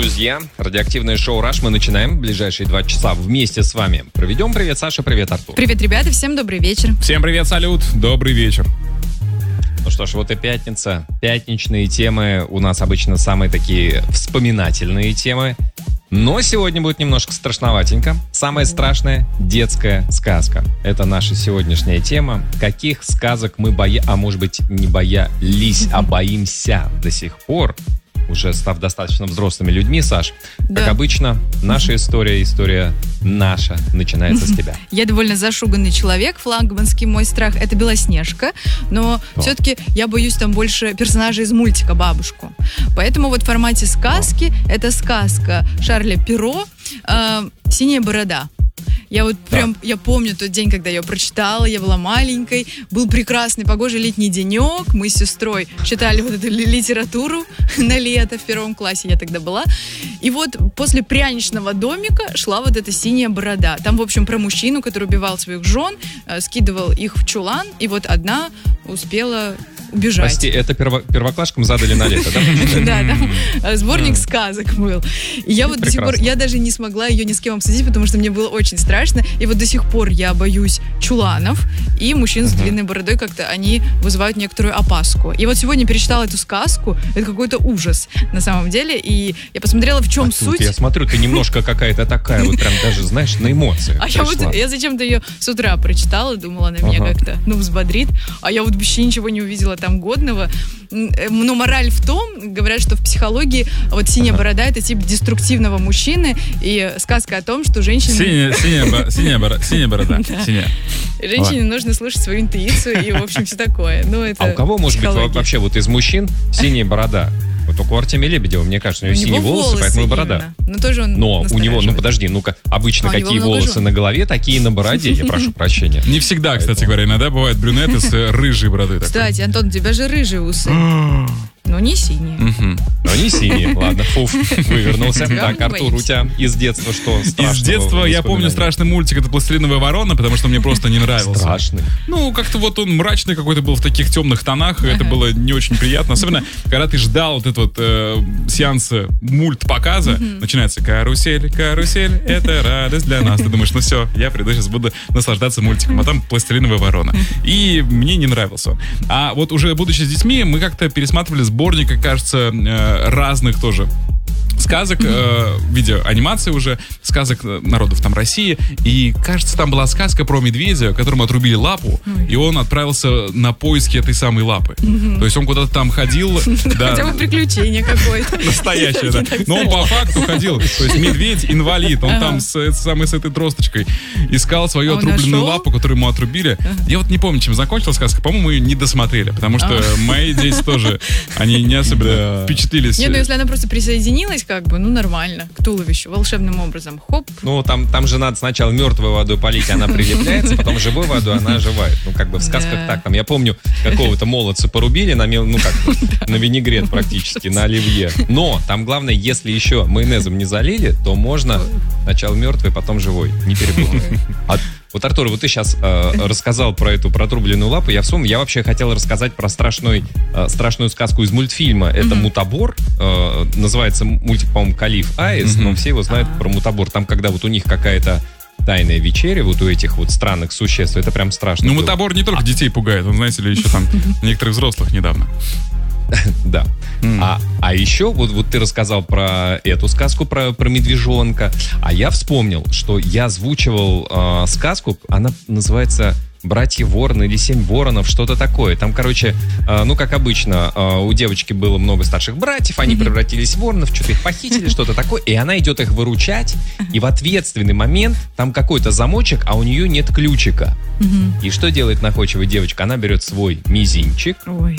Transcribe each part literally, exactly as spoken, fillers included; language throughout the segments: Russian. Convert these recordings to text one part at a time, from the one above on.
Друзья, радиоактивное шоу «Раш» мы начинаем. Ближайшие два часа вместе с вами проведем. Привет, Саша, привет, Артур. Привет, ребята, всем добрый вечер. Всем привет, салют, добрый вечер. Ну что ж, вот и пятница. Пятничные темы у нас обычно самые такие вспоминательные темы. Но сегодня будет немножко страшноватенько. Самая страшная — детская сказка. Это наша сегодняшняя тема. Каких сказок мы боя... А может быть, не боялись, а боимся до сих пор, уже став достаточно взрослыми людьми, Саш. Да. Как обычно, наша история, история наша, начинается с тебя. Я довольно зашуганный человек, флагманский мой страх — это Белоснежка, но О. все-таки я боюсь там больше персонажей из мультика «Бабушку». Поэтому вот в формате сказки О. это сказка Шарля Перро э, «Синяя борода». Я вот да. прям, я помню тот день, когда я ее прочитала, я была маленькой, был прекрасный погожий летний денек, мы с сестрой читали вот эту литературу на лето в первом классе, я тогда была, и вот после пряничного домика шла вот эта «Синяя борода». Там, в общем, про мужчину, который убивал своих жен, скидывал их в чулан, и вот одна успела убежать. Прости, это перво- первоклашкам задали на лето, да? Да, там сборник сказок был. И я вот до сих пор, я даже не смогла ее ни с кем обсудить, потому что мне было очень страшно. И вот до сих пор я боюсь чуланов, и мужчин с длинной бородой как-то они вызывают некоторую опаску. И вот сегодня перечитала эту сказку, это какой-то ужас на самом деле, и я посмотрела, в чем а суть. Я смотрю, ты немножко какая-то такая, вот прям даже, знаешь, на эмоциях. А я вот, я зачем-то ее с утра прочитала, думала, она меня ага. как-то, ну, взбодрит, а я вот вообще ничего не увидела там годного. Но мораль в том, говорят, что в психологии вот «Синяя ага. борода» — это тип деструктивного мужчины, и сказка о том, что женщины... Синяя, синяя, синяя, борода, синяя борода. Да. Синяя. Женщине Ладно. нужно слушать свою интуицию и, в общем, все такое. Ну, это а у кого, может психология. быть, вообще вот из мужчин синяя борода? Вот только у Артемия Лебедева, мне кажется, у него, у него синие волосы, волосы, поэтому и борода. Но, тоже он Но у него, ну подожди, ну-ка, обычно а какие волосы жен. на голове, такие на бороде, я прошу прощения. Не всегда, кстати говоря, иногда бывают брюнеты с рыжей бородой. Кстати, Антон, у тебя же рыжие усы. Но не синие. Угу. Но не синие. Ладно, фуф, вывернулся. Так, Артур, у тебя из детства что страшного? Из детства я помню страшный мультик, это «Пластилиновая ворона», потому что мне просто не нравился. Страшный? Ну, как-то вот он мрачный какой-то был в таких темных тонах, и это было не очень приятно. Особенно, когда ты ждал вот этот вот э, сеанс мульт-показа, начинается «Карусель, карусель, это радость для нас». Ты думаешь, ну все, я приду, сейчас буду наслаждаться мультиком, а там «Пластилиновая ворона». И мне не нравился он. А вот уже будучи с детьми, мы как-то пересматривали сборника, кажется, разных тоже сказок, э, в виде анимации уже, сказок народов там России. И, кажется, там была сказка про медведя, которому отрубили лапу, Ой. и он отправился на поиски этой самой лапы. Mm-hmm. То есть он куда-то там ходил. Хотя бы приключение какое-то. Настоящее, да. Но он по факту ходил. То есть медведь инвалид, он там с самой с этой тросточкой искал свою отрубленную лапу, которую ему отрубили. Я вот не помню, чем закончилась сказка. По-моему, мы ее не досмотрели, потому что мои дети тоже, они не особенно впечатлились. Нет, ну если она просто присоединилась, как бы, ну, нормально, к туловищу, волшебным образом. Хоп. Ну, там, там же надо сначала мертвой водой полить, она прилепляется, потом живой водой она оживает. Ну, как бы в сказках да. так. Там, я помню, какого-то молодца порубили на, ну, как, на винегрет практически, на оливье. Но там главное, если еще майонезом не залили, то можно сначала мертвый, потом живой. Не перепутать. А вот, Артур, вот ты сейчас э, рассказал про эту протрубленную лапу. Я вспомнил, я вообще хотел рассказать про страшную, э, страшную сказку из мультфильма. Это mm-hmm. «Мутабор». Э, называется мультик, по-моему, «Калиф Аист», mm-hmm. но все его знают ah. про Мутабор. Там, когда вот у них какая-то тайная вечеря, вот у этих вот странных существ, это прям страшно. Ну, Мутабор не только а... детей пугает, он, знаете ли, еще там некоторых взрослых недавно. Да. Mm. А, а еще, вот, вот ты рассказал про эту сказку, про, про медвежонка, а я вспомнил, что я озвучивал э, сказку, она называется «Братья Ворон» или «Семь воронов», что-то такое. Там, короче, э, ну, как обычно, э, у девочки было много старших братьев, они mm-hmm. превратились в воронов, что-то их похитили, что-то такое, и она идет их выручать, и в ответственный момент там какой-то замочек, а у нее нет ключика. Mm-hmm. И что делает находчивая девочка? Она берет свой мизинчик, Ой.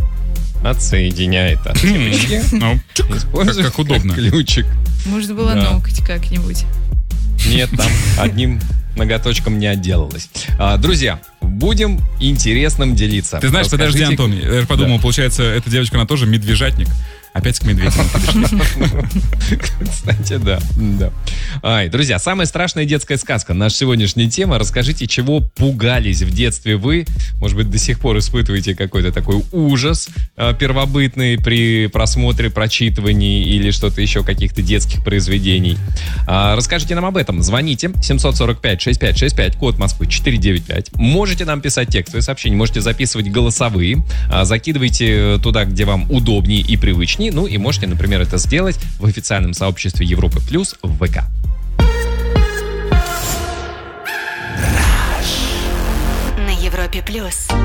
отсоединяет от темечки, ну, использует как удобно. ключик. Можно было да. ноготь как-нибудь. Нет, там одним ноготочком не отделалось. А, друзья, будем интересным делиться. Ты знаешь, Расскажите... подожди, Антон, я подумал, да. получается, эта девочка, она тоже медвежатник. Опять к медведям пришли. Кстати, да. да. Ай, друзья, самая страшная детская сказка. Наша сегодняшняя тема. Расскажите, чего пугались в детстве вы? Может быть, до сих пор испытываете какой-то такой ужас э, первобытный при просмотре, прочитывании или что-то еще, каких-то детских произведений. А, расскажите нам об этом. Звоните семь сорок пять шестьдесят пять шестьдесят пять, код Москвы четыреста девяносто пять. Можете нам писать текстовые сообщения, можете записывать голосовые. А, закидывайте туда, где вам удобнее и привычнее. Ну и можете, например, это сделать в официальном сообществе Европы Плюс в ВК. На Европе Плюс.